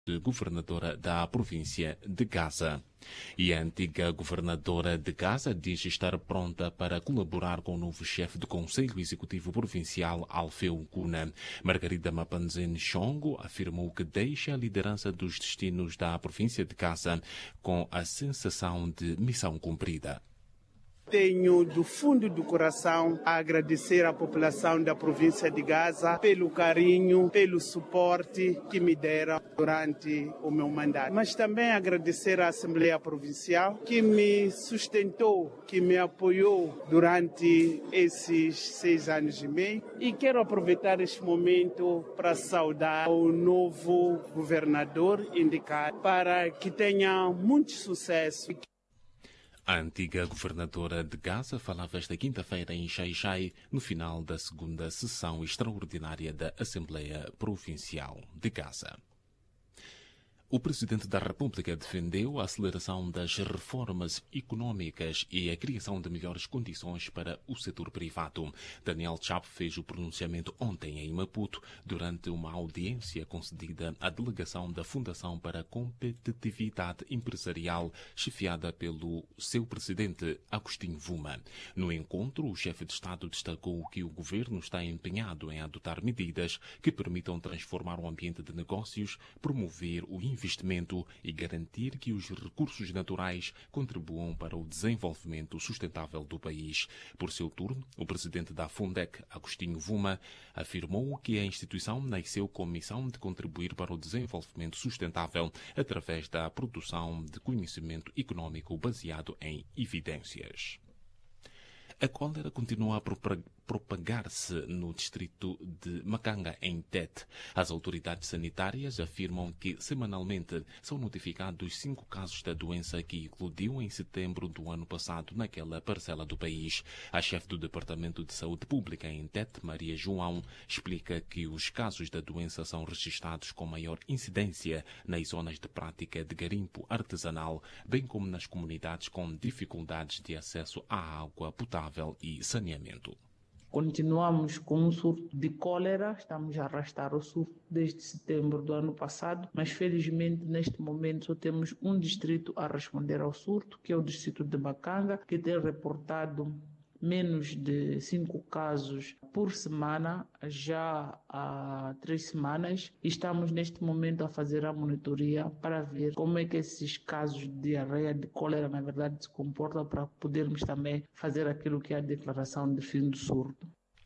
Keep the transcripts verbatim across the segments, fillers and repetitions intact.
de governadora da província de Gaza. E a antiga governadora de Gaza diz estar pronta para colaborar com o novo chefe do Conselho Executivo Provincial, Alfeu Kuna. Margarida Mapanzen Chongo afirmou que deixa a liderança dos destinos da província de Gaza com a sensação de missão cumprida. Tenho do fundo do coração a agradecer à população da província de Gaza pelo carinho, pelo suporte que me deram durante o meu mandato. Mas também agradecer à Assembleia Provincial que me sustentou, que me apoiou durante esses seis anos e meio. E quero aproveitar este momento para saudar o novo governador indicado para que tenha muito sucesso. A antiga governadora de Gaza falava esta quinta-feira em Xai-Xai, no final da segunda sessão extraordinária da Assembleia Provincial de Gaza. O Presidente da República defendeu a aceleração das reformas econômicas e a criação de melhores condições para o setor privado. Daniel Chapo fez o pronunciamento ontem em Maputo, durante uma audiência concedida à delegação da Fundação para a Competitividade Empresarial, chefiada pelo seu presidente, Agostinho Vuma. No encontro, o chefe de Estado destacou que o governo está empenhado em adotar medidas que permitam transformar o ambiente de negócios, promover o investimento investimento e garantir que os recursos naturais contribuam para o desenvolvimento sustentável do país. Por seu turno, o presidente da Fundec, Agostinho Vuma, afirmou que a instituição nasceu com a missão de contribuir para o desenvolvimento sustentável através da produção de conhecimento econômico baseado em evidências. A cólera continua a propagar-se no distrito de Macanga, em Tete. As autoridades sanitárias afirmam que semanalmente são notificados cinco casos da doença que eclodiu em setembro do ano passado naquela parcela do país. A chefe do Departamento de Saúde Pública em Tete, Maria João, explica que os casos da doença são registrados com maior incidência nas zonas de prática de garimpo artesanal, bem como nas comunidades com dificuldades de acesso à água potável e saneamento. Continuamos com um surto de cólera, estamos a arrastar o surto desde setembro do ano passado, mas felizmente neste momento só temos um distrito a responder ao surto, que é o distrito de Macanga, que tem reportado menos de cinco casos por semana, já há três semanas. Estamos neste momento a fazer a monitoria para ver como é que esses casos de diarreia, de cólera, na verdade, se comportam, para podermos também fazer aquilo que é a declaração de fim do surto.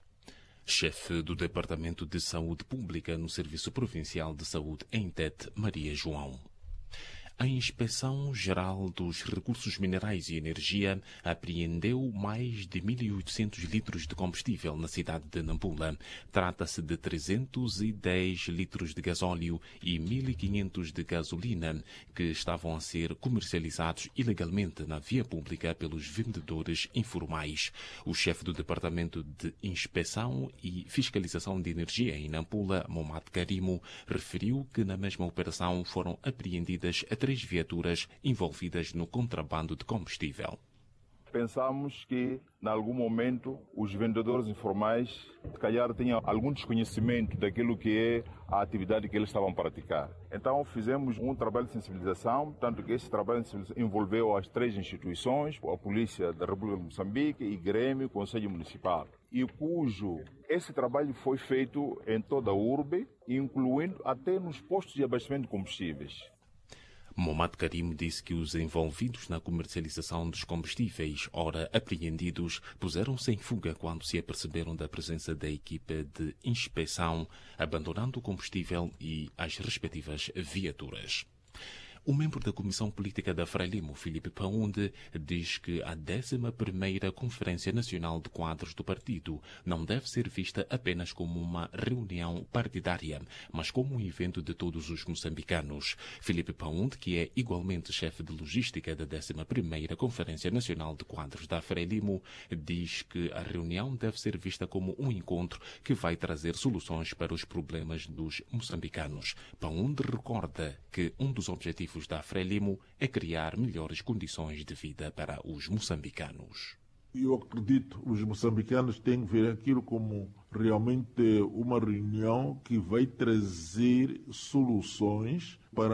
Chefe do Departamento de Saúde Pública no Serviço Provincial de Saúde em Tete, Maria João. A Inspeção Geral dos Recursos Minerais e Energia apreendeu mais de mil e oitocentos litros de combustível na cidade de Nampula. Trata-se de trezentos e dez litros de gasóleo e mil e quinhentos de gasolina que estavam a ser comercializados ilegalmente na via pública pelos vendedores informais. O chefe do Departamento de Inspeção e Fiscalização de Energia em Nampula, Momad Karimo, referiu que na mesma operação foram apreendidas três viaturas envolvidas no contrabando de combustível. Pensamos que, em algum momento, os vendedores informais, se calhar, tinham algum desconhecimento daquilo que é a atividade que eles estavam a praticar. Então, fizemos um trabalho de sensibilização, tanto que esse trabalho de sensibilização envolveu as três instituições, a Polícia da República de Moçambique, e Grêmio, Conselho Municipal, e cujo esse trabalho foi feito em toda a urbe, incluindo até nos postos de abastecimento de combustíveis. Momad Karim disse que os envolvidos na comercialização dos combustíveis, ora apreendidos, puseram-se em fuga quando se aperceberam da presença da equipe de inspeção, abandonando o combustível e as respectivas viaturas. O membro da Comissão Política da Frelimo, Filipe Paunde, diz que a décima primeira Conferência Nacional de Quadros do partido não deve ser vista apenas como uma reunião partidária, mas como um evento de todos os moçambicanos. Filipe Paunde, que é igualmente chefe de logística da décima primeira Conferência Nacional de Quadros da Frelimo, diz que a reunião deve ser vista como um encontro que vai trazer soluções para os problemas dos moçambicanos. Paunde recorda que um dos objetivos da Frelimo é criar melhores condições de vida para os moçambicanos. Eu acredito que os moçambicanos têm que ver aquilo como realmente uma reunião que vai trazer soluções para